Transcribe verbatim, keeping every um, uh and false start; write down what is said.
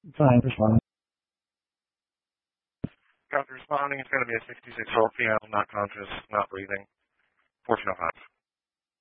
Fine, respond. After responding, it's going to be a sixty-six volt P M, not conscious, not breathing. fourteen oh five.